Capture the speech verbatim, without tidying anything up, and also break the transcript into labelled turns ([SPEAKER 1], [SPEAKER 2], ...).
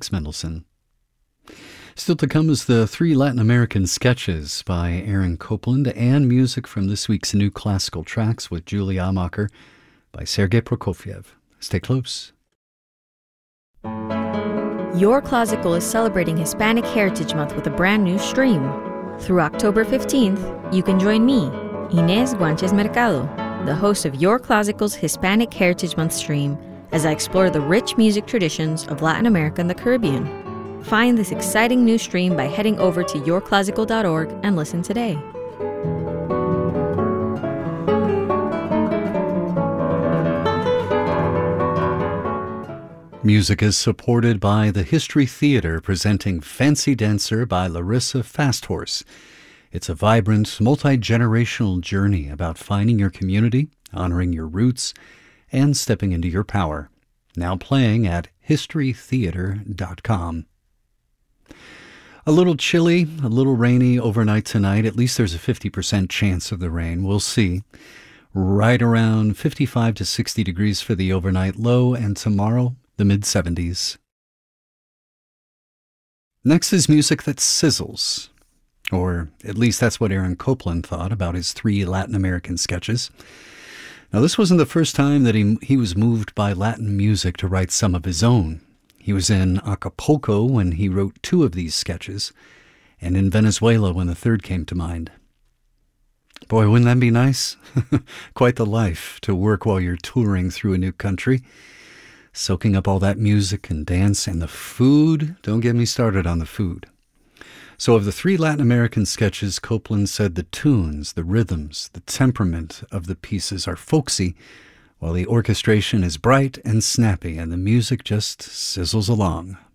[SPEAKER 1] Thanks, Mendelssohn. Still to come is the three Latin American sketches by Aaron Copland and music from this week's New Classical Tracks with Julie Amacher by Sergei Prokofiev. Stay close.
[SPEAKER 2] Your Classical is celebrating Hispanic Heritage Month with a brand new stream. Through October fifteenth, you can join me, Inés Guanches Mercado, the host of Your Classical's Hispanic Heritage Month stream, as I explore the rich music traditions of Latin America and the Caribbean. Find this exciting new stream by heading over to your classical dot org and listen today.
[SPEAKER 1] Music is supported by the History Theater presenting Fancy Dancer by Larissa Fasthorse. It's a vibrant, multi-generational journey about finding your community, honoring your roots, and stepping into your power. Now playing at history theater dot com. A little chilly, a little rainy overnight tonight. At least there's a fifty percent chance of the rain. We'll see. Right around fifty-five to sixty degrees for the overnight low, and tomorrow, the mid seventies. Next is music that sizzles. Or at least that's what Aaron Copland thought about his three Latin American sketches. Now, this wasn't the first time that he, he was moved by Latin music to write some of his own. He was in Acapulco when he wrote two of these sketches, and in Venezuela when the third came to mind. Boy, wouldn't that be nice? Quite the life to work while you're touring through a new country, soaking up all that music and dance and the food. Don't get me started on the food. So of the three Latin American sketches, Copland said the tunes, the rhythms, the temperament of the pieces are folksy, while the orchestration is bright and snappy and the music just sizzles along.